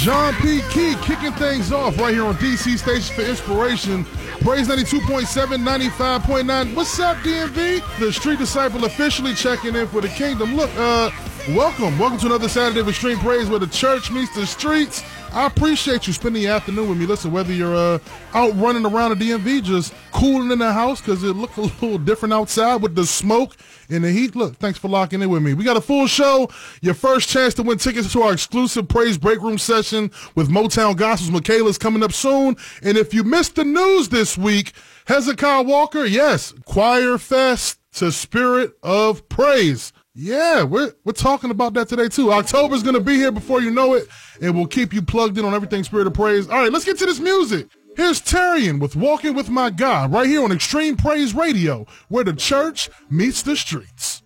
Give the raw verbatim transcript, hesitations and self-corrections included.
John P. Key kicking things off right here on D C Station for Inspiration. Praise ninety-two point seven, ninety-five point nine. What's up, D M V? The Street Disciple officially checking in for the kingdom. Look, uh, welcome. Welcome to another Saturday of Extreme Praise where the church meets the streets. I appreciate you spending the afternoon with me. Listen, whether you're uh, out running around the D M V, just cooling in the house because it looked a little different outside with the smoke and the heat. Look, thanks for locking in with me. We got a full show. Your first chance to win tickets to our exclusive Praise Break Room session with Motown Gospels Michaela's coming up soon. And if you missed the news this week, Hezekiah Walker, yes, Choir Fest to Spirit of Praise. Yeah, we're we're talking about that today, too. October's going to be here before you know it, and we'll keep you plugged in on everything Spirit of Praise. All right, let's get to this music. Here's Tarian with Walking With My God right here on Extreme Praise Radio, where the church meets the streets.